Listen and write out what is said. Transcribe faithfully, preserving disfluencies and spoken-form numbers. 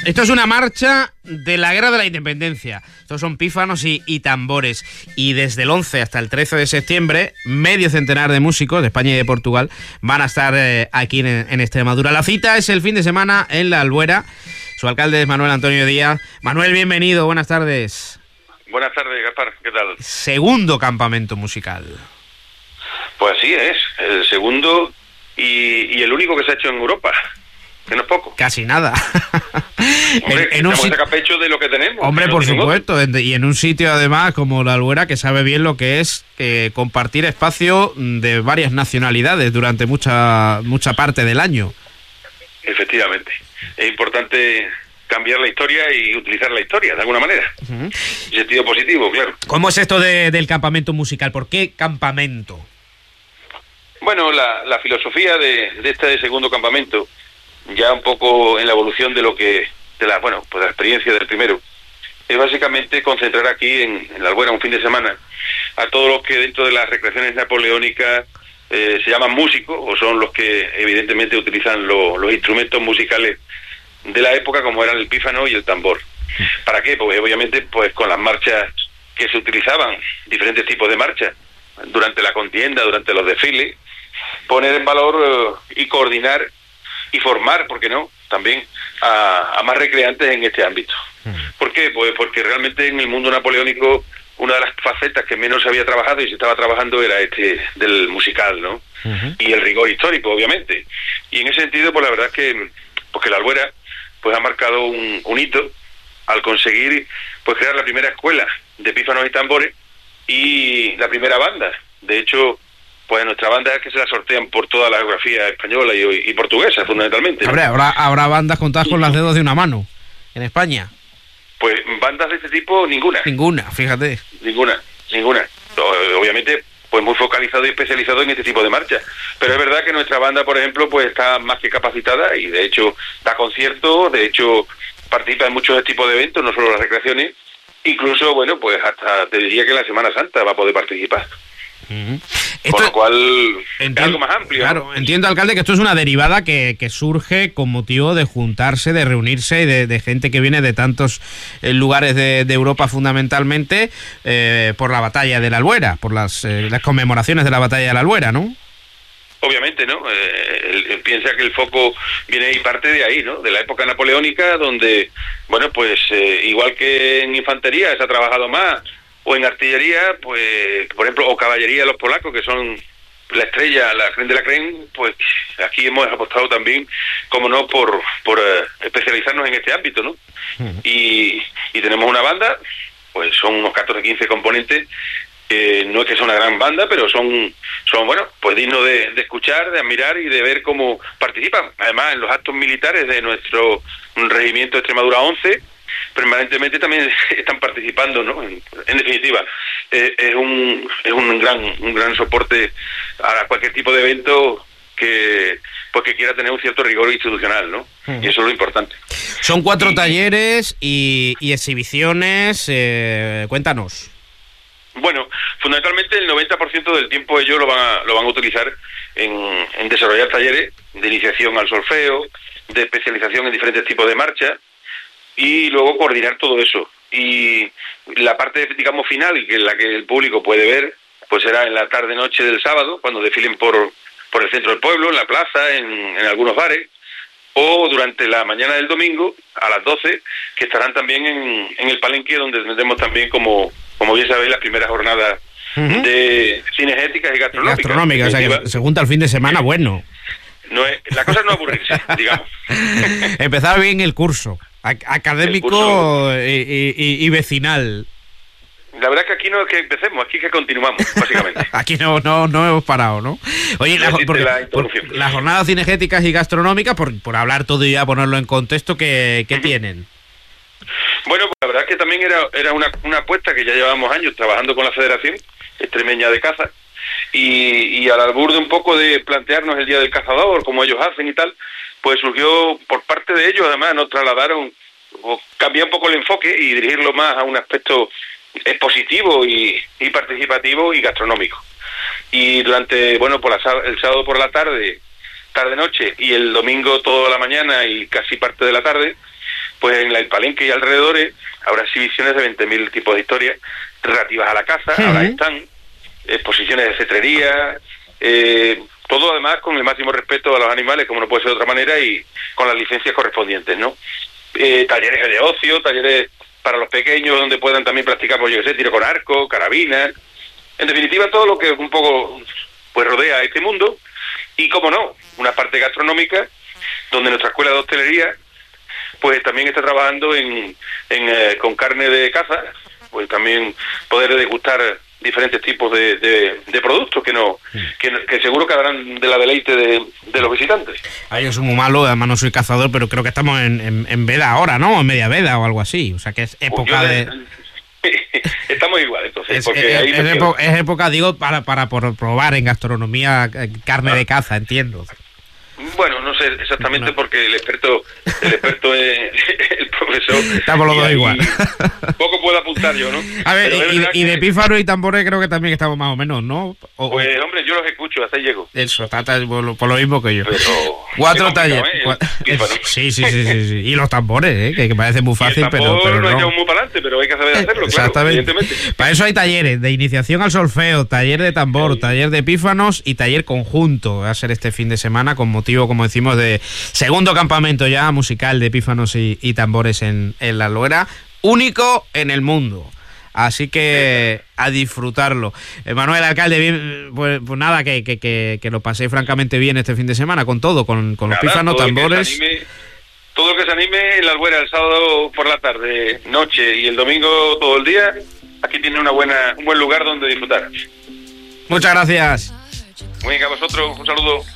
Esto es una marcha de la Guerra de la Independencia. Estos son pífanos y, y tambores. Y desde el once hasta el trece de septiembre, medio centenar de músicos de España y de Portugal van a estar eh, aquí en, en Extremadura. La cita es el fin de semana en La Albuera. Su alcalde es Manuel Antonio Díaz. Manuel, bienvenido, buenas tardes. Buenas tardes, Gaspar, ¿qué tal? Segundo campamento musical. Pues así es, el segundo y, y el único que se ha hecho en Europa. Que no es poco. Casi nada. Hombre, en, en un estamos sit- a pecho de lo que tenemos. Hombre, no por tenemos. supuesto. Y en un sitio, además, como La Albuera, que sabe bien lo que es eh, compartir espacio de varias nacionalidades durante mucha mucha parte del año. Efectivamente. Es importante cambiar la historia y utilizar la historia, de alguna manera. Uh-huh. En sentido positivo, claro. ¿Cómo es esto de, del campamento musical? ¿Por qué campamento? Bueno, la, la filosofía de, de este segundo campamento, ya un poco en la evolución de lo que, de la, bueno, pues la experiencia del primero, es básicamente concentrar aquí en, en La Albuera un fin de semana a todos los que dentro de las recreaciones napoleónicas eh, se llaman músicos, o son los que evidentemente utilizan lo, los instrumentos musicales de la época, como eran el pífano y el tambor. ¿Para qué? Pues obviamente pues con las marchas que se utilizaban, diferentes tipos de marchas, durante la contienda, durante los desfiles, poner en valor eh, y coordinar y formar, ¿por qué no?, también a, a más recreantes en este ámbito. ¿Por qué? Pues porque realmente en el mundo napoleónico una de las facetas que menos se había trabajado y se estaba trabajando era este del musical, ¿no? Uh-huh. Y el rigor histórico, obviamente. Y en ese sentido, pues la verdad es que, pues que La Albuera pues ha marcado un, un hito al conseguir pues crear la primera escuela de pífanos y tambores y la primera banda. De hecho, pues nuestra banda es que se la sortean por toda la geografía española y, y portuguesa, fundamentalmente, ¿no? Habrá, habrá, habrá bandas contadas con los dedos de una mano en España. Pues bandas de este tipo, ninguna. Ninguna, fíjate. Ninguna, ninguna. Obviamente, pues muy focalizado y especializado en este tipo de marchas. Pero es verdad que nuestra banda, por ejemplo, pues está más que capacitada y de hecho da conciertos, de hecho participa en muchos tipos de eventos, no solo las recreaciones. Incluso, bueno, pues hasta te diría que en la Semana Santa va a poder participar. Uh-huh. Con lo cual entiendo, es algo más amplio. Claro, ¿no? Entiendo, alcalde, que esto es una derivada que, que surge con motivo de juntarse, de reunirse y de, de gente que viene de tantos eh, lugares de, de Europa fundamentalmente eh, por la batalla de la Albuera, por las, eh, las conmemoraciones de la batalla de la Albuera, ¿no? Obviamente, ¿no? Eh, él, él piensa que el foco viene y parte de ahí, ¿no? De la época napoleónica, donde, bueno, pues eh, igual que en infantería se ha trabajado más, o en artillería, pues, por ejemplo, o caballería de los polacos, que son la estrella, la creen de la creen, pues aquí hemos apostado también, como no, por por uh, especializarnos en este ámbito, ¿no? Uh-huh. Y, y tenemos una banda, pues son unos catorce, quince componentes, eh, no es que sea una gran banda, pero son, son bueno, pues dignos de, de escuchar, de admirar y de ver cómo participan. Además, en los actos militares de nuestro regimiento Extremadura once, permanentemente también están participando, ¿no? En, en definitiva, eh, es un es un gran un gran soporte a cualquier tipo de evento que pues que quiera tener un cierto rigor institucional, ¿no? Uh-huh. Y eso es lo importante. Son cuatro y, talleres y, y exhibiciones, eh, cuéntanos. Bueno, fundamentalmente el noventa por ciento del tiempo ellos lo van a, lo van a utilizar en, en desarrollar talleres de iniciación al solfeo, de especialización en diferentes tipos de marchas, y luego coordinar todo eso. Y la parte, digamos, final, que es la que el público puede ver, pues será en la tarde-noche del sábado, cuando desfilen por por el centro del pueblo, en la plaza, en, en algunos bares, o durante la mañana del domingo, a las doce, que estarán también en, en el Palenque, donde tendremos también, como como bien sabéis, las primeras jornadas uh-huh. de cinegéticas y gastronómicas. Gastronómicas, o sea, que se junta el fin de semana, bueno. No es, la cosa es no aburrirse, digamos. Empezar bien el curso. Académico curso. Y, y, y vecinal. La verdad es que aquí no es que empecemos, aquí es que continuamos, básicamente. Aquí no no no hemos parado, ¿no? Oye, no la, porque, la por, las jornadas cinegéticas y gastronómicas, por, por hablar todo y ya ponerlo en contexto, ¿qué, qué uh-huh. tienen? Bueno, pues la verdad es que también era era una, una apuesta que ya llevábamos años trabajando con la Federación Extremeña de Caza, y, y al albur de un poco de plantearnos el Día del Cazador, como ellos hacen y tal, pues surgió por parte de ellos, además nos trasladaron, o cambiar un poco el enfoque y dirigirlo más a un aspecto expositivo y, y participativo y gastronómico. Y durante, bueno, por la, el sábado por la tarde, tarde-noche, y el domingo toda la mañana y casi parte de la tarde, pues en la, el Palenque y alrededores habrá exhibiciones de veinte mil tipos de historias relativas a la caza, uh-huh. Ahora están exposiciones de cetrería, eh, todo además con el máximo respeto a los animales, como no puede ser de otra manera, y con las licencias correspondientes, ¿no? Eh, talleres de ocio, talleres para los pequeños, donde puedan también practicar, pues yo qué sé, tiro con arco, carabinas, en definitiva todo lo que un poco pues rodea a este mundo, y como no, una parte gastronómica, donde nuestra escuela de hostelería pues también está trabajando en, en eh, con carne de caza, pues también poder degustar diferentes tipos de, de, de productos que no que, que seguro que harán de la deleite de, de los visitantes. Ay, yo soy muy malo, además no soy cazador, pero creo que estamos en, en, en veda ahora, ¿no? En media veda o algo así, o sea que es época pues de... Estamos igual, entonces. Es, porque es, ahí es, época, es época, digo, para, para por probar en gastronomía carne ah. de caza, entiendo. Bueno, no sé exactamente no. Porque el experto el experto es el profesor. Estamos los dos igual. Poco puedo apuntar yo, ¿no? A ver, y, y, y de pífaros y tambores creo que también estamos más o menos, ¿no? O, pues, hombre, yo los escucho, hasta ahí llego. Eso, está, está por, lo, por lo mismo que yo. Pero Cuatro talleres. ¿Eh? Sí, sí, sí, sí, sí. Y los tambores, ¿eh? que, que parece muy fácil, pero, pero no. no No muy para adelante, pero hay que saber hacerlo, exactamente. Claro, evidentemente. Para eso hay talleres de iniciación al solfeo, taller de tambor, sí. taller de pífanos y taller conjunto. Va a ser este fin de semana con motivo, como decimos, de segundo campamento ya musical de pífanos y, y tambores en, en La Loera, único en el mundo. Así que a disfrutarlo. Eh, Manuel, alcalde, bien, pues, pues nada, que, que, que, que lo pasé francamente bien este fin de semana con todo, con, con nada, los pífanos, tambores. Todo lo que se anime en La Albuera el sábado por la tarde, noche y el domingo todo el día, aquí tiene una buena, un buen lugar donde disfrutar. Muchas gracias. Muy bien, a vosotros, un saludo.